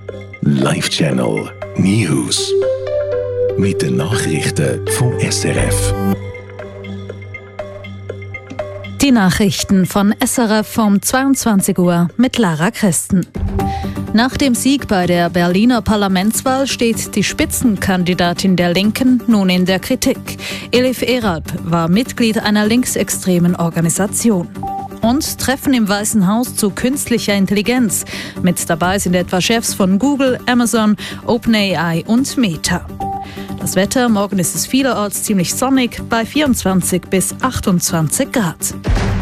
Live Channel News. Mit den Nachrichten vom SRF. Die Nachrichten von SRF um 22 Uhr mit Lara Christen. Nach dem Sieg bei der Berliner Parlamentswahl steht die Spitzenkandidatin der Linken nun in der Kritik. Elif Eralp war Mitglied einer linksextremen Organisation. Und Treffen im Weißen Haus zu künstlicher Intelligenz. Mit dabei sind etwa Chefs von Google, Amazon, OpenAI und Meta. Das Wetter, morgen ist es vielerorts ziemlich sonnig bei 24 bis 28 Grad.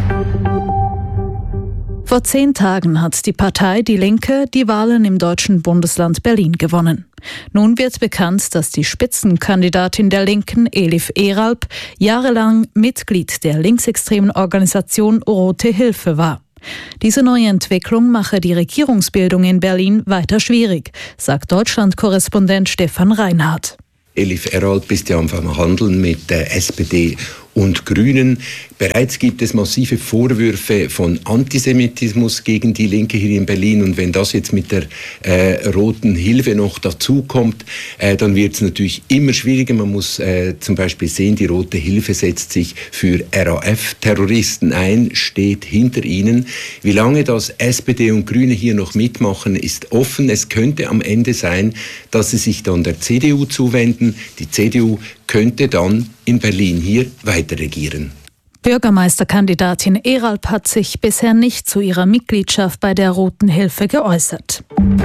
Vor 10 Tagen hat die Partei Die Linke die Wahlen im deutschen Bundesland Berlin gewonnen. Nun wird bekannt, dass die Spitzenkandidatin der Linken, Elif Eralp, jahrelang Mitglied der linksextremen Organisation Rote Hilfe war. Diese neue Entwicklung mache die Regierungsbildung in Berlin weiter schwierig, sagt Deutschland-Korrespondent Stefan Reinhardt. Elif Eralp ist ja am Verhandeln mit der SPD und Grünen. Bereits gibt es massive Vorwürfe von Antisemitismus gegen die Linke hier in Berlin. Und wenn das jetzt mit der Roten Hilfe noch dazukommt, dann wird es natürlich immer schwieriger. Man muss zum Beispiel sehen, die Rote Hilfe setzt sich für RAF-Terroristen ein, steht hinter ihnen. Wie lange das SPD und Grüne hier noch mitmachen, ist offen. Es könnte am Ende sein, dass sie sich dann der CDU zuwenden. Die CDU könnte dann in Berlin hier weiter regieren. Bürgermeisterkandidatin Eralp hat sich bisher nicht zu ihrer Mitgliedschaft bei der Roten Hilfe geäußert.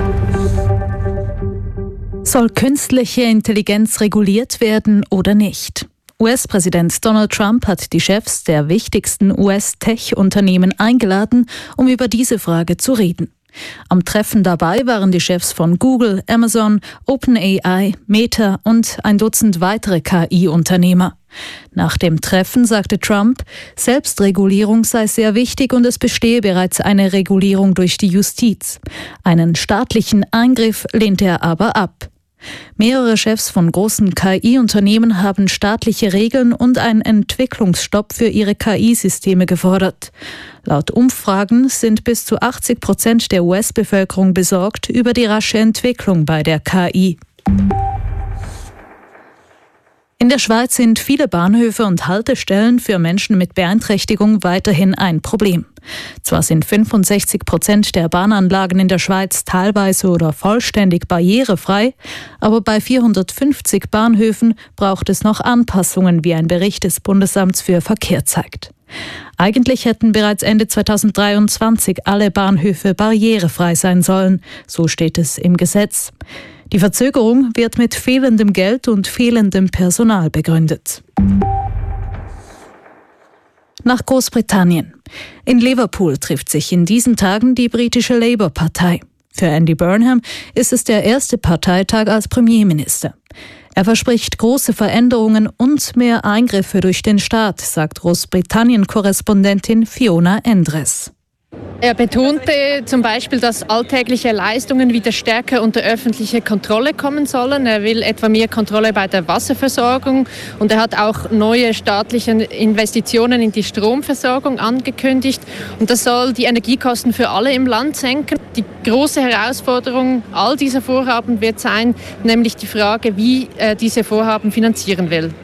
Soll künstliche Intelligenz reguliert werden oder nicht? US-Präsident Donald Trump hat die Chefs der wichtigsten US-Tech-Unternehmen eingeladen, um über diese Frage zu reden. Am Treffen dabei waren die Chefs von Google, Amazon, OpenAI, Meta und ein Dutzend weitere KI-Unternehmer. Nach dem Treffen sagte Trump, Selbstregulierung sei sehr wichtig und es bestehe bereits eine Regulierung durch die Justiz. Einen staatlichen Eingriff lehnte er aber ab. Mehrere Chefs von großen KI-Unternehmen haben staatliche Regeln und einen Entwicklungsstopp für ihre KI-Systeme gefordert. Laut Umfragen sind bis zu 80% der US-Bevölkerung besorgt über die rasche Entwicklung bei der KI. In der Schweiz sind viele Bahnhöfe und Haltestellen für Menschen mit Beeinträchtigung weiterhin ein Problem. Zwar sind 65% der Bahnanlagen in der Schweiz teilweise oder vollständig barrierefrei, aber bei 450 Bahnhöfen braucht es noch Anpassungen, wie ein Bericht des Bundesamts für Verkehr zeigt. Eigentlich hätten bereits Ende 2023 alle Bahnhöfe barrierefrei sein sollen, so steht es im Gesetz. Die Verzögerung wird mit fehlendem Geld und fehlendem Personal begründet. Nach Großbritannien. In Liverpool trifft sich in diesen Tagen die britische Labour-Partei. Für Andy Burnham ist es der erste Parteitag als Premierminister. Er verspricht große Veränderungen und mehr Eingriffe durch den Staat, sagt Großbritannien-Korrespondentin Fiona Endres. Er betonte zum Beispiel, dass alltägliche Leistungen wieder stärker unter öffentliche Kontrolle kommen sollen. Er will etwa mehr Kontrolle bei der Wasserversorgung und er hat auch neue staatliche Investitionen in die Stromversorgung angekündigt. Und das soll die Energiekosten für alle im Land senken. Die große Herausforderung all dieser Vorhaben wird sein, nämlich die Frage, wie er diese Vorhaben finanzieren will.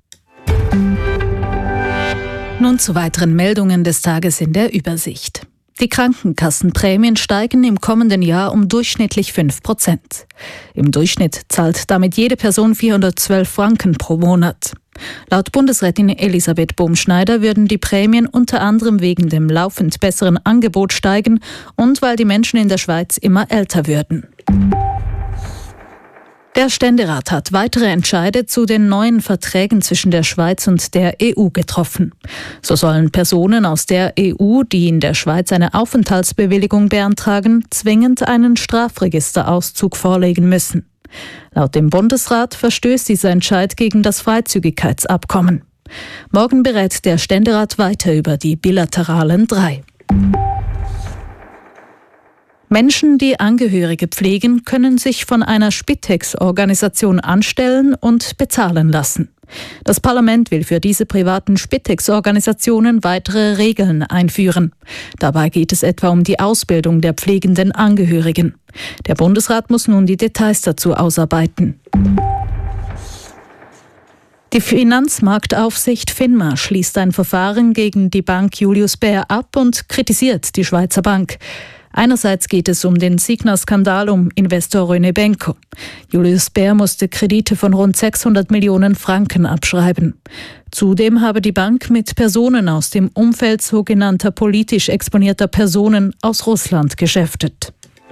Nun zu weiteren Meldungen des Tages in der Übersicht. Die Krankenkassenprämien steigen im kommenden Jahr um durchschnittlich 5%. Im Durchschnitt zahlt damit jede Person 412 Franken pro Monat. Laut Bundesrätin Elisabeth Bohm-Schneider würden die Prämien unter anderem wegen dem laufend besseren Angebot steigen und weil die Menschen in der Schweiz immer älter würden. Der Ständerat hat weitere Entscheide zu den neuen Verträgen zwischen der Schweiz und der EU getroffen. So sollen Personen aus der EU, die in der Schweiz eine Aufenthaltsbewilligung beantragen, zwingend einen Strafregisterauszug vorlegen müssen. Laut dem Bundesrat verstößt dieser Entscheid gegen das Freizügigkeitsabkommen. Morgen berät der Ständerat weiter über die bilateralen 3. Menschen, die Angehörige pflegen, können sich von einer Spitex-Organisation anstellen und bezahlen lassen. Das Parlament will für diese privaten Spitex-Organisationen weitere Regeln einführen. Dabei geht es etwa um die Ausbildung der pflegenden Angehörigen. Der Bundesrat muss nun die Details dazu ausarbeiten. Die Finanzmarktaufsicht FINMA schließt ein Verfahren gegen die Bank Julius Baer ab und kritisiert die Schweizer Bank. Einerseits geht es um den Signa-Skandal um Investor René Benko. Julius Baer musste Kredite von rund 600 Millionen Franken abschreiben. Zudem habe die Bank mit Personen aus dem Umfeld sogenannter politisch exponierter Personen aus Russland geschäftet.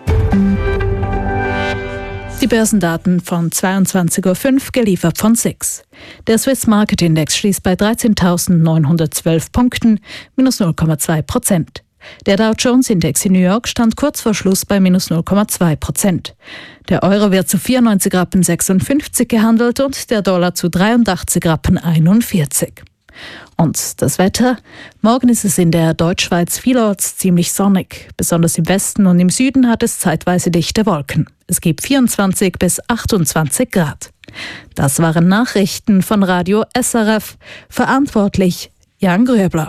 Die Börsendaten von 22.05 Uhr, geliefert von SIX. Der Swiss Market Index schließt bei 13.912 Punkten, minus 0,2%. Der Dow Jones Index in New York stand kurz vor Schluss bei minus 0,2%. Der Euro wird zu 94,56 Rappen gehandelt und der Dollar zu 83,41 Rappen. Und das Wetter? Morgen ist es in der Deutschschweiz vielorts ziemlich sonnig. Besonders im Westen und im Süden hat es zeitweise dichte Wolken. Es gibt 24 bis 28 Grad. Das waren Nachrichten von Radio SRF. Verantwortlich Jan Gröbler.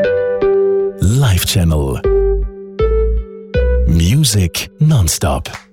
Live Channel. Music nonstop.